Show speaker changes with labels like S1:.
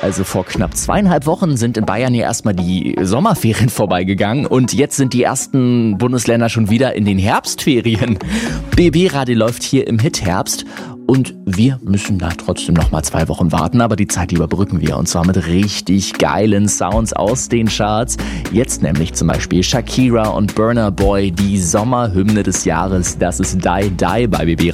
S1: Also vor knapp 2,5 Wochen sind in Bayern ja erstmal die Sommerferien vorbeigegangen und jetzt sind die ersten Bundesländer schon wieder in den Herbstferien. BB Radio läuft hier im Hit-Herbst und wir müssen da trotzdem noch mal 2 Wochen warten, aber die Zeit überbrücken wir und zwar mit richtig geilen Sounds aus den Charts. Jetzt nämlich zum Beispiel Shakira und Burna Boy, die Sommerhymne des Jahres. Das ist Die Die bei BB